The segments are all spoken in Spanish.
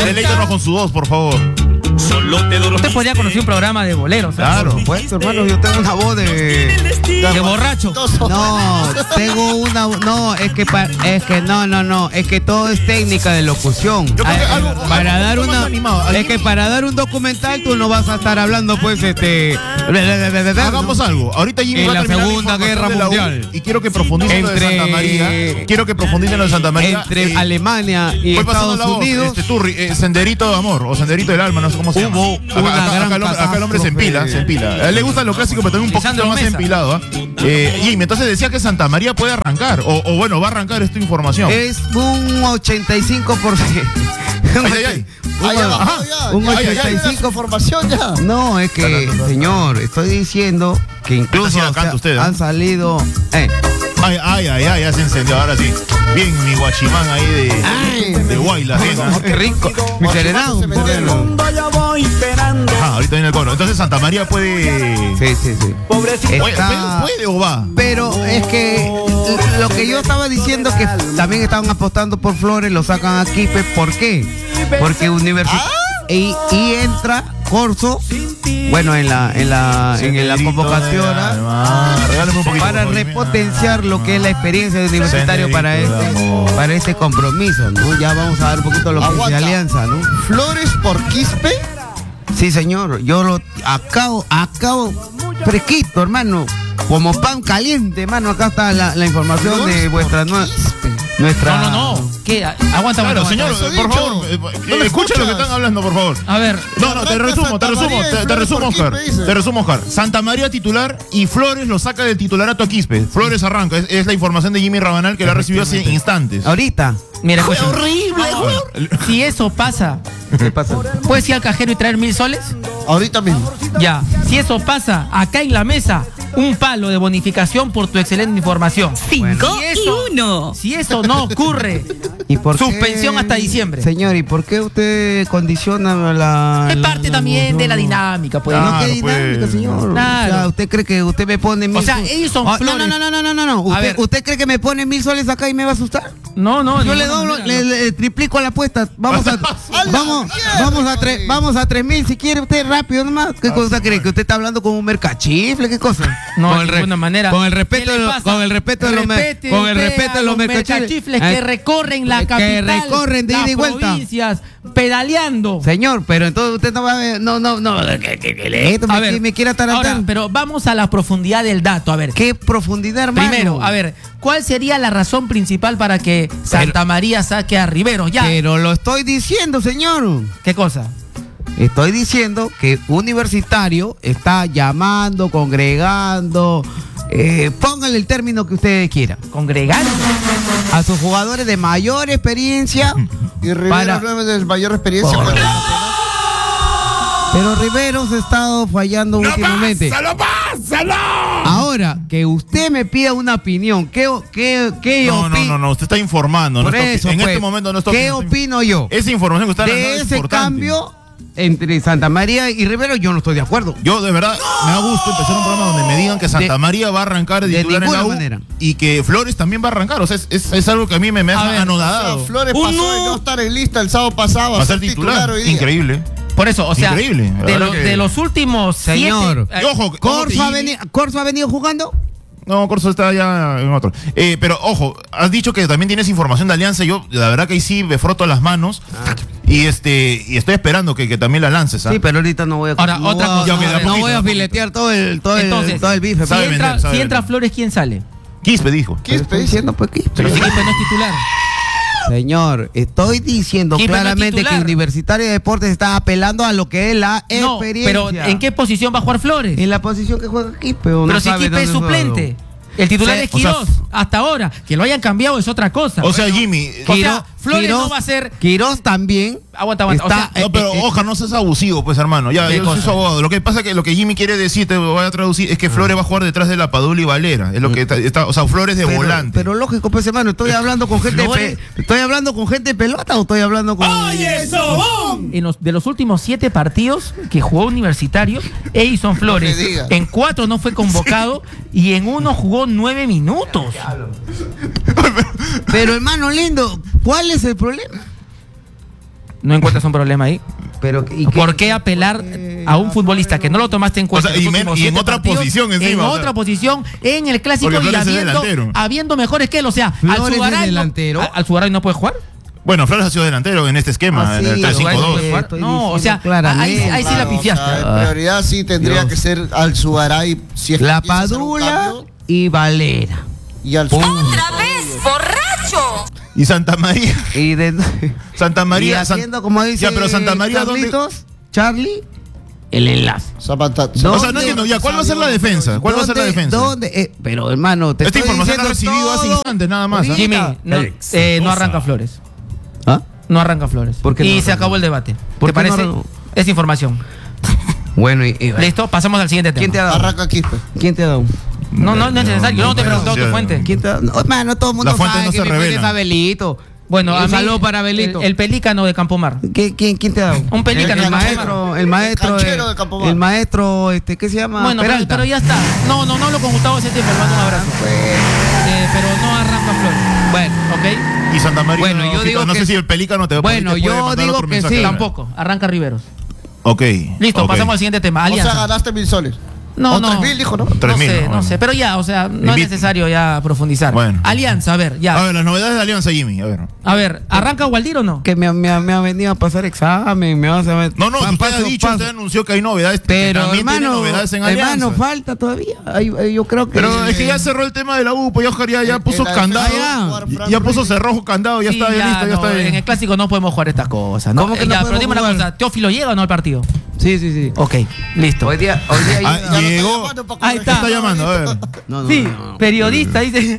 Deleítanos con su voz, por favor. Solo te dormiste. Usted podría conocer un programa de boleros. Claro. Pues, hermano, yo tengo una voz de borracho. No, tengo una. No, es que no. Es que todo es técnica de locución. Yo creo que algo para dar más una. animado. Es que para dar un documental tú no vas a estar hablando, pues, Hagamos algo. Ahorita Jimmy En va a la terminar Segunda información Guerra de la U, Mundial. y quiero que profundice en lo de Santa María. Quiero que profundice en lo de Santa María. Entre Alemania y Voy pasando Estados la voz. Unidos. Senderito de amor o senderito del alma, no sé cómo se llama. Acá el hombre se empila. A él le gusta lo clásico, pero también un poquito más empilado. Jimmy, entonces decía que Santa María puede arrancar, o bueno, va a arrancar esta información. Es un 85%. Un 85%. Información ya. No, es que, señor, estoy diciendo que incluso han salido. Ya se encendió, ahora sí. Bien, mi guachimán ahí de Guaylas. Qué rico. Mi serenado. Ahorita viene el coro. Entonces Santa María puede. Sí. ¿Puede o va? Pero es que lo que yo estaba diciendo que también estaban apostando por Flores, lo sacan a Quispe. ¿Por qué? Porque universidad y entra Corso, bueno, en la convocatoria para repotenciar lo que es la experiencia de universitario para este compromiso, ¿no? Ya vamos a dar un poquito lo que es de Alianza, ¿no? Flores por Quispe. Sí, señor, yo lo acabo fresquito, hermano, como pan caliente, hermano. Acá está la información de vuestra nueva. No. ¿Qué? Aguanta, claro, señor, por favor, escuchen lo que están hablando, por favor. A ver. No, te resumo, Oscar. Santa María titular y Flores lo saca del titularato a Quispe. Flores arranca, es la información de Jimmy Rabanal que la recibió hace instantes. Ahorita. Mira, ¡Fue horrible! Si eso pasa, ¿qué pasa? ¿puedes ir al cajero y traer 1,000 soles? Ahorita mismo. Ya. Si eso pasa, acá en la mesa, un palo de bonificación por tu excelente información. 5-1. Si eso no ocurre, ¿y por suspensión qué, hasta diciembre? Señor, ¿y por qué usted condiciona la... Es parte también de la dinámica, pues. No, ¿qué dinámica, señor? Claro. O sea, ¿usted cree que usted me pone 1,000 soles? O sea, ellos son Flores. No. ¿Usted cree que me pone 1,000 soles acá y me va a asustar? No. Yo le triplico la apuesta. Vamos a 3,000 si quiere usted, rápido nomás. ¿Qué cosa cree? ¿Que usted está hablando como un mercachifle? ¿Qué cosa? No, de ninguna manera. Con el respeto de los mercachifles que recorren la capital, que recorren de ida y vuelta, provincias, pedaleando. Señor, pero entonces usted no va a ver, a ver, me quiere atarantar. Ahora, pero vamos a la profundidad del dato, a ver. ¿Qué profundidad, hermano? Primero, a ver, ¿cuál sería la razón principal para que Santa María saque a Riveros? Ya. Pero lo estoy diciendo, señor. ¿Qué cosa? Estoy diciendo que Universitario está llamando, congregando, pónganle el término que ustedes quieran. ¿Congregando? A sus jugadores de mayor experiencia. Y Riveros no es de mayor experiencia. Pero Riveros ha estado fallando últimamente. ¡Pásalo! Ahora, que usted me pida una opinión, ¿qué opino? No, usted está informando. Por eso, en pues, este momento no está. ¿qué opino yo? Esa información que usted de es ese importante. cambio entre Santa María y Rivero, yo no estoy de acuerdo. Yo, de verdad, me da gusto empezar un programa donde me digan que Santa María va a arrancar de titular en la U manera. Y que Flores también va a arrancar. O sea, es algo que a mí me deja anodado. O sea, Flores pasó de no estar en lista el sábado pasado va a ser titular hoy día. Increíble. Por eso, o sea, increíble. De los últimos señor, 7... ojo, ¿Corso ha venido jugando? No, Corso está ya en otro. Pero ojo, has dicho que también tienes información de Alianza. Yo, la verdad que ahí sí me froto las manos. Y estoy esperando que también la lances. Sí, pero ahorita no voy a... Ahora, otra cosa. No voy a filetear todo el bife. Si entra Flores, ¿quién sale? Quispe dijo. Estoy diciendo pues Quispe. Pero si Quispe no es titular. Señor, estoy diciendo claramente que Universitario de Deportes está apelando a lo que es la experiencia. Pero ¿en qué posición va a jugar Flores? En la posición que juega Quispe. Pero si Quispe es suplente. El titular es Quirós, hasta ahora. Que lo hayan cambiado es otra cosa. O sea, Jimmy, Flores no va a ser... Quirós también. Aguanta. pero ojalá no seas abusivo, pues, hermano. Ya, yo soy su abogado. Lo que pasa es que lo que Jimmy quiere decir, te voy a traducir, es que Flores va a jugar detrás de la Padula y Valera. Es lo que está, o sea, Flores de volante. Pero lógico, pues, hermano, estoy hablando con gente de pelota o estoy hablando con... ¡Oye, Sobón! De los últimos 7 partidos que jugó Universitario, Edison Flores en 4 no fue convocado y en 1 jugó 9 minutos. Pero hermano lindo, ¿cuál es el problema? ¿No encuentras un problema ahí? Pero, ¿Por qué apelar a un futbolista que no lo tomaste en cuenta? O sea, y en otra posición encima. En o sea. otra posición, en el clásico Porque y Flores es delantero. habiendo mejores que él. O sea, Flores es delantero. ¿Al Sugaray no puede jugar? Bueno, Flores ha sido delantero en este esquema, en el Al Sugaray no 3-5-2. puede jugar. No, o sea, ahí sí la pifiaste. En prioridad sí tendría que ser al Sugaray. Si es que La empieza a hacer un Padula cambio, y Valera. y al ¡Otra vez, borracho! Y Santa María. Y de Santa y María. haciendo, como dice Ya, pero Santa María, ¿dónde? Carlitos, Charlie, el enlace. Zapata. O sea, no entiendo. Ya, ¿cuál va a ser la defensa? ¿Cuál va a ser la defensa? ¿Dónde? Pero hermano, te Esta estoy información la ha diciendo recibido hace todo. instantes nada más. ¿ah? Jimmy, no arranca Flores. ¿Ah? No arranca Flores. ¿Por qué no y arranca? se acabó el debate. ¿Por ¿Te qué no parece? arranca? Es información. Bueno, ¿Listo? Pasamos al siguiente tema. ¿Quién te ha dado? Arranca Quispe. ¿Quién te ha dado? No es necesario. Yo no te he preguntado tu fuente. ¿Quién te ha dado? No, hermano, todo el mundo La fuente sabe no que se mi fuente revela. es Abelito. Bueno, Un a mí, saludo para Abelito. el pelícano de Campomar. ¿Quién te ha dado? Un pelícano El de maestro, el maestro, canchero de Campomar. el maestro, ¿qué se llama? Bueno, Peralta. pero ya está. No hablo con Gustavo ese tiempo, le mando un abrazo. Pero no arranca Flores. Bueno, ¿Ok? Y Santa María. Bueno, yo no, digo no que- sé si el pelícano te va a Bueno, yo digo que sí. Tampoco. Arranca Riveros. Ok. Listo, ok. pasamos al siguiente tema. O sea, Alianza. ganaste 1000 soles. No, O no. 3000, dijo, ¿no? 3.000, No bueno. sé, pero ya, o sea, no es necesario ya profundizar. Bueno. Alianza, a ver, A ya. ver, las novedades de Alianza, Jimmy. A ver. ¿Arranca Waldir o no? Que me ha venido a pasar examen, me vas a ver. No, usted paso, ha dicho, paso. usted anunció que hay novedades. que Pero también tiene hermano, novedades en Alianza. hermano, falta todavía. Yo creo que. Pero es que ya cerró el tema de la U, pues ya Oscar ya puso la candado. defensa, Ya puso cerrojo, candado, ya Sí, está, ya listo, ya no, está en bien. el clásico no podemos jugar estas cosas, ¿no? ¿Cómo que no Ya, pero podemos dime una jugar? cosa, ¿Teófilo llega o no al partido? Sí. Ok, listo. Hoy día Ah, llegó. Ahí está. Está llamando, a ver. No, Sí, no. periodista, dice.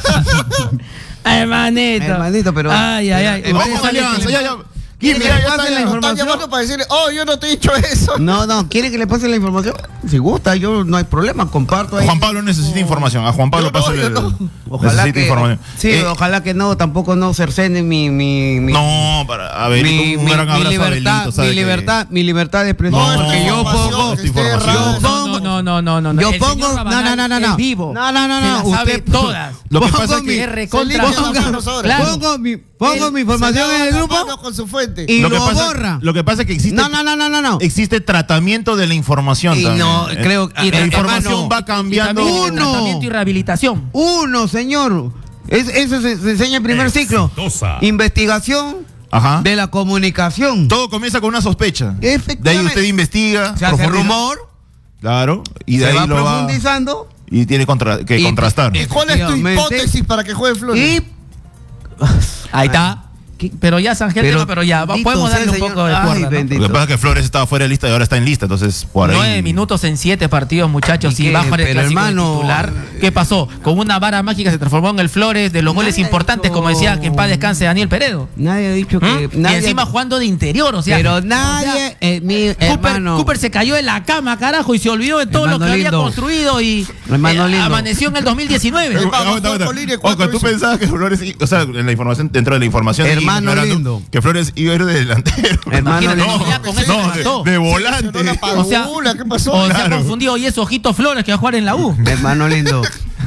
Hermanito. Hermanito, pero- Ay. Vamos a Alianza, ya. ¿Quiere Mira, que ya le está pase la ya. Están información? llamando para decirle, oh, yo no te he dicho eso. No, ¿quiere que le pase la información? Si gusta, yo no hay problema, comparto ahí. Juan Pablo necesita información. A Juan Pablo Yo no, pásale. yo no. Ojalá Necesita que, información. sí, ojalá que no, tampoco no cercenen mi No, para Abelito, un gran abrazo a Abelito. ¿sabe que- mi libertad de expresión, No, porque yo información, pongo, que esté información. errada. No. yo El pongo, señor Rabanal no, es vivo. no, Se la sabe usted- todas. Lo que Pongo pasa es mi- que Es recontra. Se limpia las manos ahora. Claro. pongo mi información en el grupo Con su fuente. y lo lo que pasa, borra. Lo que pasa es que existe, No. existe tratamiento de la información Y también. no, creo- y la hermano, información va Y cambiando. también Uno. tratamiento y rehabilitación. Uno, señor. Eso se enseña en primer ciclo. Investigación Ajá. de la comunicación. Todo comienza con una sospecha. Efectivamente. De ahí usted investiga, Se hace profundiza. rumor, Claro, y de se ahí va lo va profundizando y tiene que Y- contrastar. ¿Y cuál es tu Efectivamente. hipótesis para que juegue Flores? y Ahí está. Pero ya Sangel, pero ya, bendito podemos sea darle un el poco de Señor. cuerda. Ay, ¿no? bendito. Lo que pasa es que Flores estaba fuera de lista y ahora está en lista, entonces por ahí. 9 minutos en 7 partidos, muchachos, ¿Y y qué? bajo en el Pero, clásico de hermano, titular. ¿Qué pasó? Con una vara mágica se transformó en el Flores de los goles Nadie importantes, ha como dicho- decía que en paz descanse Daniel Peredo. Nadie ha dicho que. ¿Mm? Y nadie- encima jugando de interior, o sea. Pero o nadie. sea, mi Cooper, hermano. Cooper se cayó en la cama, carajo, y se olvidó de todo lo Hermano que había lindo. construido y Hermano lindo. amaneció en el 2019. Aguanta. Colina, Ojo, tú dice. pensabas que Flores, o sea, en la información, dentro de la información, Hermano ignorando, lindo. que Flores iba a ir de delantero. Hermano Imagínate, lindo. ya con eso se mató. de volante. Sonó la padula, ¿qué pasó? O se ha Claro. confundido y es Ojito Flores que va a jugar en la U. Hermano lindo.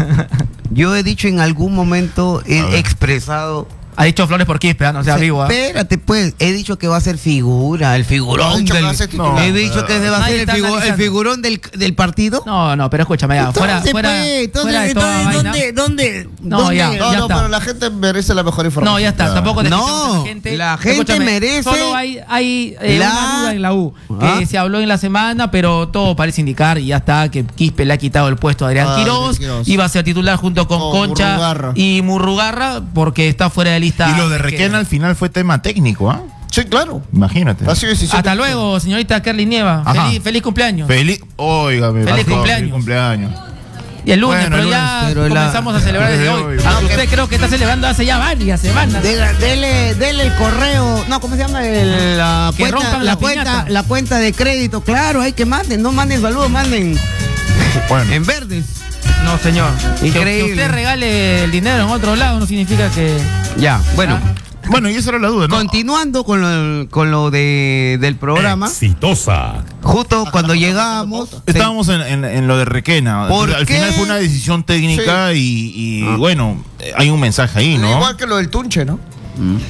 Yo he dicho en algún momento, A ver. he expresado. Ha dicho Flores por Quispe, no sea vivo. ¿ah? Espérate, pues. He dicho que va a ser figura, el No, ha figurón dicho que del. va a ser titular. He dicho que va a Nadie ser está el analizando. figurón del partido. No, pero escúchame, ya, fuera de toda vaina. ¿Dónde? No, ya. No, está. pero la gente merece la mejor información. No, ya está, tampoco No, desquitemos a la gente Escúchame, merece Solo hay la- una duda en la U, Ah. que se habló en la semana, pero todo parece indicar, y ya está, que Quispe le ha quitado el puesto a Adrián Ah, Quirós, Quirós. iba a ser titular junto con Con Concha Murrugarra. y Murrugarra, porque está fuera de lista. Y lo de Requena al final fue tema técnico, ¿ah? Sí, claro. Imagínate. Ha sido decisión. Hasta luego, señorita Kerly Nieva. Ajá. Feliz cumpleaños. Óigame, Feliz pastor, cumpleaños. cumpleaños. Y el lunes, Bueno, pero el ya lunes, pero comenzamos a celebrar desde hoy. Desde hoy. Aunque usted creo que está celebrando hace ya varias semanas. Dele el correo, no, ¿cómo se llama? La Que rompan la piñata. la cuenta de crédito, claro, hay que manden, no manden saludos, manden Bueno. en verdes. No, señor. Increíble. Que usted regale el dinero en otro lado no significa que... Ya, bueno, Bueno, y esa era la duda, ¿no? continuando con lo del programa, Exitosa. justo cuando llegamos, Estábamos en lo de Requena. ¿Por Al qué? final fue una decisión técnica y bueno, hay un mensaje ahí, ¿no? Igual que lo del Tunche, ¿no?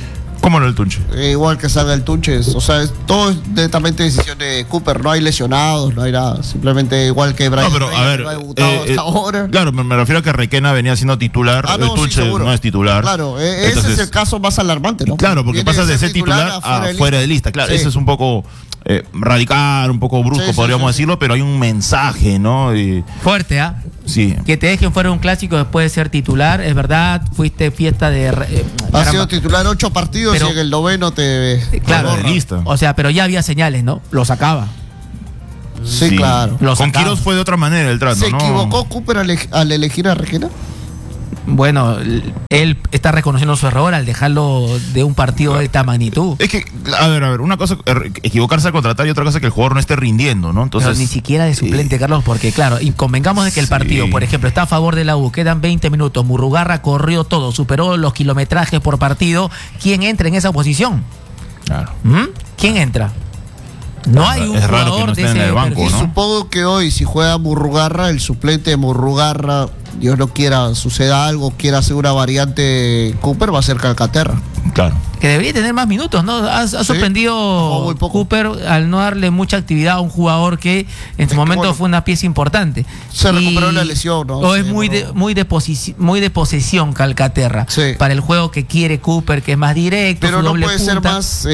¿Cómo lo del Tunche? Igual que salga el Tunche, o sea, todo es netamente decisión de Cooper, no hay lesionados, no hay nada, simplemente igual que Brian. No, pero a ver, no ha debutado hasta ahora. Claro, me refiero a que Requena venía siendo titular, el Tunche sí, no es titular. Claro, entonces, ese es el caso más alarmante, ¿no? Claro, porque Viene pasas de ser titular a fuera de lista, claro, Sí. eso es un poco radical, un poco brusco, podríamos decirlo, pero hay un mensaje, ¿no? Fuerte, ¿ah? Sí. Que te dejen fuera un clásico después de ser titular, es verdad, fuiste fiesta de... Has sido titular 8 partidos pero, y en el 9º te... Claro, de lista. O sea, pero ya había señales, ¿no? Lo sacaba. Sí, claro. Con Quirós fue de otra manera el trato, ¿Se ¿no? equivocó Cooper al elegir a Requena? Bueno, él está reconociendo su error al dejarlo de un partido de esta magnitud. Es que, a ver, una cosa equivocarse al contratar y otra cosa que el jugador no esté rindiendo, ¿no? Entonces, pero ni siquiera de suplente, Carlos, porque claro, y convengamos de que el partido, por ejemplo, está a favor de la U, quedan 20 minutos, Murrugarra corrió todo, superó los kilometrajes por partido. ¿Quién entra en esa posición? Claro. ¿Quién entra? No hay un es raro que jugador no esté de en ese el banco, Y ¿no? supongo que hoy, si juega Murrugarra, el suplente de Murrugarra, Dios no quiera, suceda algo, quiera hacer una variante Cooper, va a ser Calcaterra. Claro. Que debería tener más minutos, ¿no? Ha sorprendido muy poco. Cooper al no darle mucha actividad a un jugador que en su momento fue una pieza importante. Se recuperó la lesión, ¿no? O es Sí, muy de posesión Calcaterra. Sí. Para el juego que quiere Cooper, que es más directo, Pero su no doble puede ser punta. más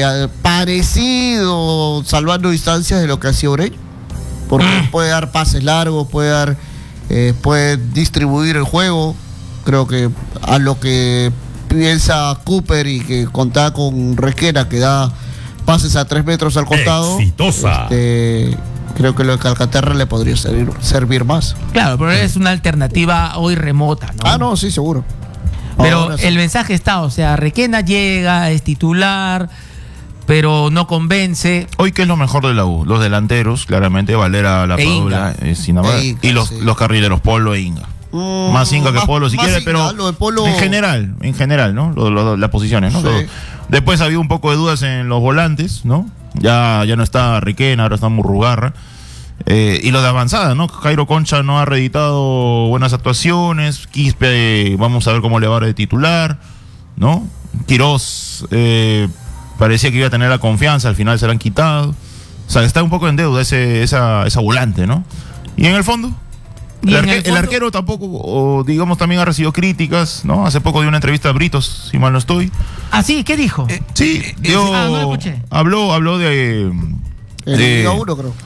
parecido, salvando distancias, de lo que hacía Ureña. Porque puede dar pases largos, puede distribuir el juego. Creo que a lo que piensa Cooper y que contaba con Requena, que da pases a 3 metros al costado. Exitosa. Creo que lo de Calcaterra le podría servir más. Claro, pero es una alternativa hoy remota, ¿no? No, sí, seguro. Pero Ahora sí. el mensaje está, o sea, Requena llega, es titular, pero no convence. Hoy, ¿qué es lo mejor de la U? Los delanteros, claramente, Valera, La Padula, Sinamá, y los carrileros, Polo e Inga. Más Inga que Polo, si quiere, pero lo de Polo... en general, ¿no? Las posiciones, ¿no? Sí. Después había un poco de dudas en los volantes, ¿no? Ya no está Requena, ahora está Murrugarra. Y lo de avanzada, ¿no? Jairo Concha no ha reeditado buenas actuaciones. Quispe, vamos a ver cómo le va de titular, ¿no? Quirós parecía que iba a tener la confianza, al final se la han quitado. O sea, está un poco en deuda esa volante, ¿no? Y en el fondo, el arquero tampoco, digamos, también ha recibido críticas, ¿no? Hace poco dio una entrevista a Britos, si mal no estoy. ¿Ah, sí? ¿Qué dijo? Sí, no lo escuché. habló de... En Liga 1, creo.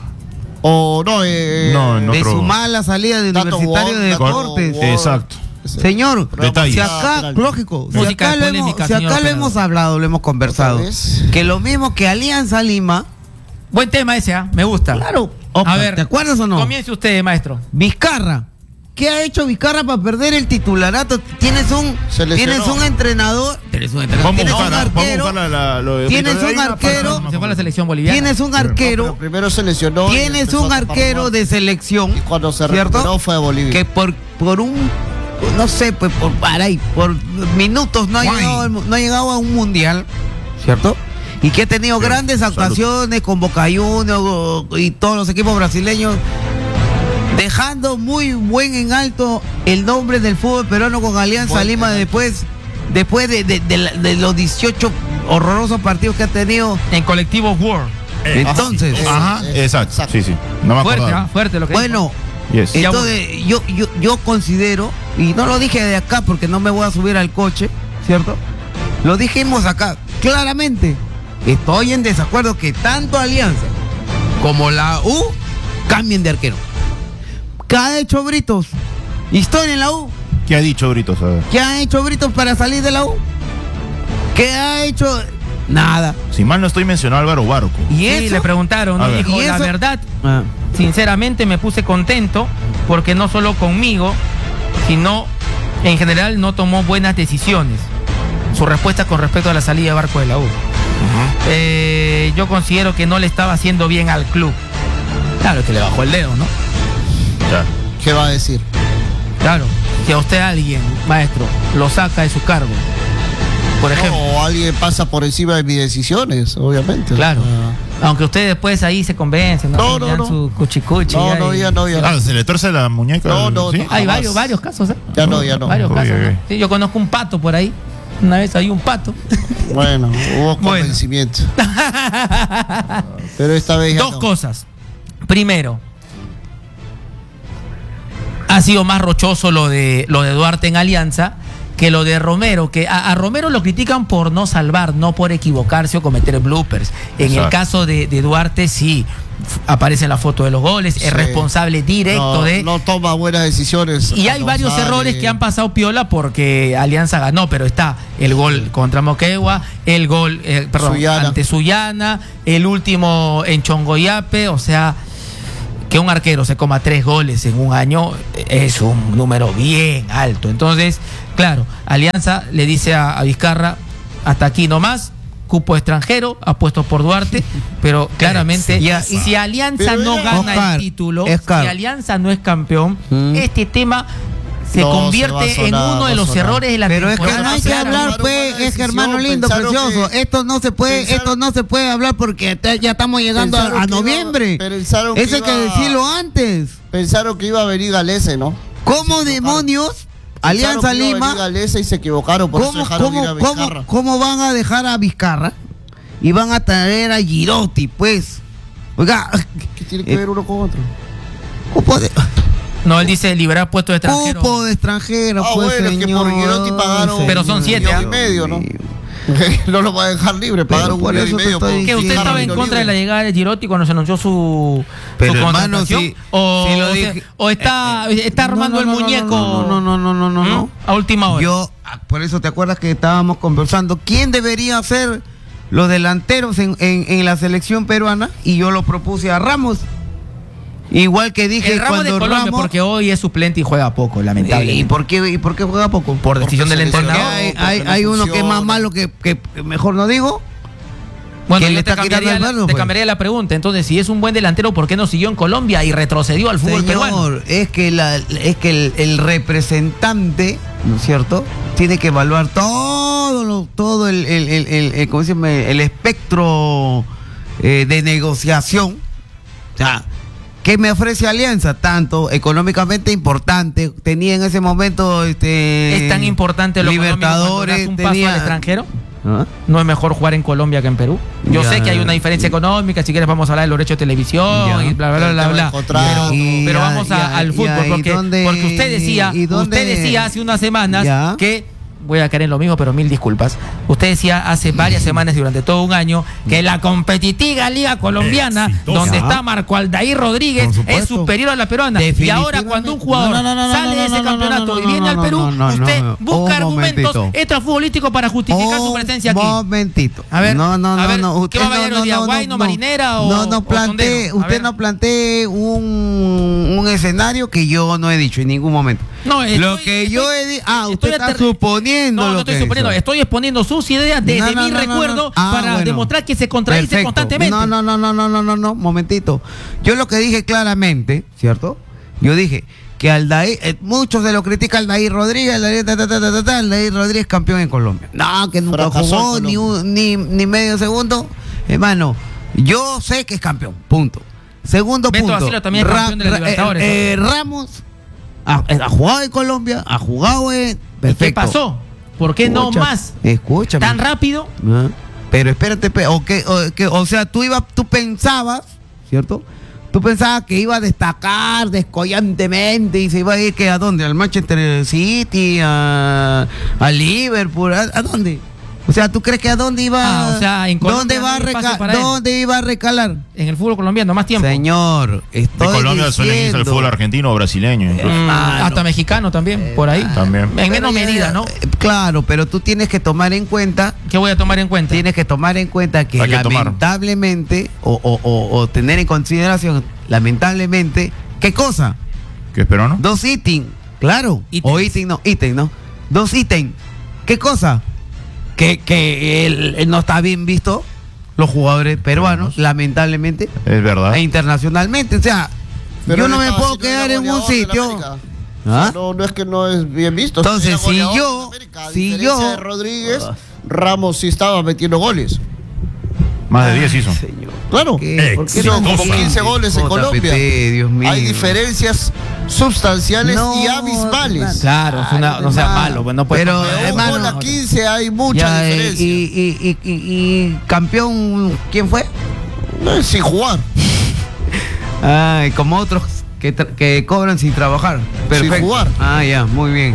O no, no, de otro- su mala salida de Tato Universitario de Wong, Deportes. Tato Wong. Exacto. Señor, Detalles. si acá, lógico, si Música acá, de polémica, si señor acá lo operador. hemos hablado, lo hemos conversado, ¿Otra vez? que lo mismo que Alianza Lima, Buen tema ese, ¿ah? Me gusta. claro, A ver, ¿te acuerdas o no? Comience usted, maestro. Vizcarra. ¿Qué ha hecho Vizcarra para perder el titularato? Tienes un entrenador, Vamos tienes a un buscar arquero, lo de tienes Brito. un Hay una arquero, parte- Se fue a la selección boliviana. tienes un Pero arquero, primero se lesionó. y tienes empezó un a tapar arquero mal. de selección, Y cuando se ¿cierto? recuperó fue a Bolivia. que por un, no sé, pues por minutos no ha llegado a un mundial, ¿cierto? Y que ha tenido grandes actuaciones con Boca Juniors y todos los equipos brasileños, dejando muy buen en alto el nombre del fútbol peruano con Alianza Buen Lima en alto. después de los 18 horrorosos partidos que ha tenido. En colectivo World. Entonces, Ajá, exacto. Sí. No me Fuerte, acordaba. ¿ah? Fuerte lo que bueno, Yes. entonces yo considero, y no lo dije de acá porque no me voy a subir al coche, ¿cierto? Lo dijimos acá, claramente. Estoy en desacuerdo que tanto Alianza como la U cambien de arquero. ¿Qué ha hecho Britos? Historia en la U. ¿Qué ha dicho Britos? A ver. ¿Qué ha hecho Britos para salir de la U? ¿Qué ha hecho? Nada. Si mal no estoy, mencionó a Álvaro Barco. ¿Y Sí, eso? le preguntaron, A ¿no? ver. Dijo, ¿Y la eso? verdad, Ah. sinceramente me puse contento porque no solo conmigo, sino en general no tomó buenas decisiones. Su respuesta con respecto a la salida de Barco de la U. Yo considero que no le estaba haciendo bien al club. Claro, que le bajó el dedo, ¿no? Ya. ¿Qué va a decir? Claro, si a usted alguien, maestro, lo saca de su cargo, por ejemplo. O alguien pasa por encima de mis decisiones, obviamente. Claro. Ah. Aunque usted después ahí se convence, ¿no? No, Ya en no. su cuchicuchi. No, ya no, y- ya no. Ah, se le torce la muñeca. No, ¿sí? no. Hay Jamás. varios casos, ¿eh? Ya no. Varios Uy, casos. uy, ¿no? uy. Sí, yo conozco un pato por ahí Una vez había un pato. Bueno, hubo convencimiento. Pero esta vez ya Dos cosas. Primero, ha sido más rochoso lo de Duarte en Alianza que lo de Romero, que a Romero lo critican por no salvar, no por equivocarse o cometer bloopers. En el caso de Duarte, sí, aparece en la foto de los goles, es responsable directo no toma buenas decisiones. Y hay varios errores que han pasado piola porque Alianza ganó, pero está el gol contra Moquegua, el gol ante Sullana, el último en Chongoyape, o sea, que un arquero se coma 3 goles en un año es un número bien alto. Entonces, claro, Alianza le dice a Vizcarra, hasta aquí nomás, cupo extranjero, apuesto por Duarte, pero claramente, si Alianza no gana el título, si Alianza no es campeón, este tema se convierte en uno de los errores de la temporada. Pero es que no hay que hablar, pues, es que hermano lindo, precioso, esto no se puede hablar porque ya estamos llegando a noviembre. Eso hay que decirlo antes. Pensaron que iba a venir Galese, ¿no? ¿Cómo demonios? Alianza Lima. Galese y se equivocaron, por eso dejaron ir a Vizcarra. ¿Cómo van a dejar a Vizcarra? Y van a traer a Girotti, pues. Oiga, ¿qué tiene que ver uno con otro? No, él dice liberar puestos de extranjero. Cupo de extranjero, pues, bueno, señor. Es que por Girotti pagaron. Pero son 7 y medio, ¿no? No lo va a dejar libre, pagaron por $1,5 millones. ¿Que usted estaba en contra de la llegada de Girotti cuando se anunció su contratación? ¿O está armando el muñeco? No. A última hora. Por eso te acuerdas que estábamos conversando quién debería ser los delanteros en la selección peruana, y yo lo propuse a Ramos. Igual que dije el Ramos cuando de Colombia, Ramos, porque hoy es suplente y juega poco, lamentablemente. ¿Y por qué juega poco? Por decisión del entrenador. Hay uno que es más malo que mejor no digo. Bueno, yo te cambiaría la pregunta. Entonces, si es un buen delantero, ¿por qué no siguió en Colombia y retrocedió al fútbol peruano? Es que el representante, ¿no es cierto?, tiene que evaluar todo el ¿cómo se llama?, el espectro de negociación. O sea, ¿qué me ofrece Alianza? Tanto económicamente importante. Tenía en ese momento ¿Es tan importante lo Libertadores, económico cuando das un paso al extranjero? ¿Ah? ¿No es mejor jugar en Colombia que en Perú? Yo sé que hay una diferencia económica, si quieres vamos a hablar de los derechos de televisión y bla, bla, bla, bla. Pero vamos al fútbol, porque usted decía hace unas semanas que, voy a caer en lo mismo, pero 1000 disculpas. Usted decía hace varias semanas y durante todo un año que la competitiva Liga Colombiana, donde está Marco Aldair Rodríguez, es superior a la peruana. Y ahora cuando un jugador sale de ese campeonato y viene al Perú, usted busca argumentos extrafutbolísticos para justificar su presencia aquí. Momentito. A ver, usted ¿qué va a valer hoy día? ¿Guayno, Marinera o usted no plantee un escenario que yo no he dicho en ningún momento. No, usted está suponiendo. No estoy suponiendo, estoy exponiendo sus ideas desde mi recuerdo para demostrar que se contradice constantemente. No, momentito. Yo lo que dije claramente, ¿cierto? Yo dije que Aldair, muchos se lo critica Aldair Rodríguez, Aldair Rodríguez campeón en Colombia. No, que nunca jugó ni medio segundo. Hermano, yo sé que es campeón, punto. Segundo Beto punto. Basilo también es campeón de la Libertadores. Ramos ha jugado en Colombia, ha jugado en... Perfecto. ¿Qué pasó? ¿Por qué no más? Escúchame. ¿Tan rápido? Pero espérate, o sea, tú pensabas, ¿cierto? Tú pensabas que iba a destacar descollantemente y se iba a ir ¿a dónde? ¿Al Manchester City? ¿A Liverpool? ¿A dónde? O sea, ¿tú crees que a dónde iba? ¿Dónde iba a recalar? En el fútbol colombiano, más tiempo. Señor, de Colombia suelen irse el fútbol argentino o brasileño. Hasta mexicano también, por ahí. También. En menos medida, ¿no? Claro, pero tú tienes que tomar en cuenta. ¿Qué voy a tomar en cuenta? Tienes que tomar en cuenta que lamentablemente, o tener en consideración, lamentablemente, ¿qué cosa? ¿Qué es peruano? 2 ítems, claro. Ítem, ¿no? 2 ítems. ¿Qué cosa? Que él no está bien visto los jugadores peruanos, lamentablemente. Es verdad. E internacionalmente, o sea, yo no me puedo quedar en un sitio. No es que no es bien visto. Entonces, si yo de Rodríguez, Ramos sí estaba metiendo goles. Más de 10 hizo. Claro, ¿Por qué hizo como cosa? 15 goles en JPP, Colombia. Dios mío. Hay diferencias sustanciales No, y abismales. Claro, es una, no sea malo, pues no puede. Pero, De un hermano, gol a 15 hay mucha ya, diferencia. y campeón, ¿quién fue? Sin jugar. Ay, como otros que cobran sin trabajar. Perfecto. Sin jugar. Ah, ya, muy bien.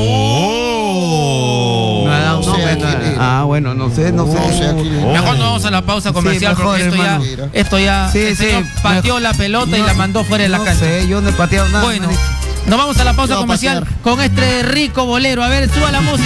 ¡Oh! No ha dado No sé nombre, a quién nada. era. Bueno, no sé. No sé a quién era. Mejor no vamos a la pausa comercial mejor, porque hermano. esto ya Sí, el sí, señor pateó la pelota y la mandó fuera de la cancha. No sé, yo no he pateado nada. Bueno, manito. nos vamos a la pausa ¿Qué va a comercial patear? con este rico bolero. A ver, suba la música.